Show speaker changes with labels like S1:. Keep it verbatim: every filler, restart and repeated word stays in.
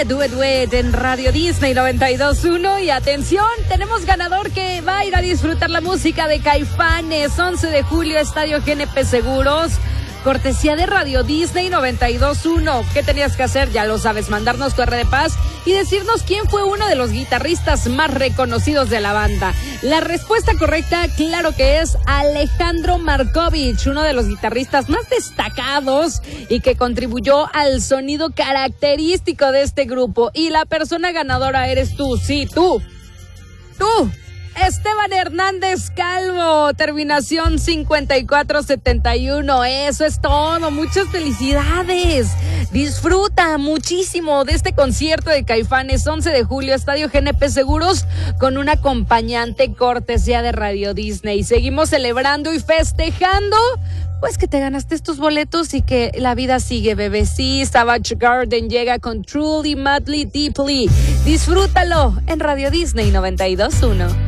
S1: Duet, Duet, Duet en Radio Disney noventa y dos punto uno. Y atención, tenemos ganador que va a ir a disfrutar la música de Caifanes. once de julio, Estadio G N P Seguros. Cortesía de Radio Disney noventa y dos punto uno. ¿Qué tenías que hacer? Ya lo sabes, mandarnos tu R de paz y decirnos quién fue uno de los guitarristas más reconocidos de la banda. La respuesta correcta, claro que es Alejandro Markovich, uno de los guitarristas más destacados y que contribuyó al sonido característico de este grupo. Y la persona ganadora eres tú, sí, tú, tú. Esteban Hernández Calvo, terminación cincuenta y cuatro setenta y uno. Eso es todo, muchas felicidades. Disfruta muchísimo de este concierto de Caifanes, once de julio, Estadio G N P Seguros, con un acompañante cortesía de Radio Disney. Seguimos celebrando y festejando, pues que te ganaste estos boletos y que la vida sigue, bebé. Sí, Savage Garden llega con Truly, Madly, Deeply. Disfrútalo en Radio Disney noventa y dos punto uno.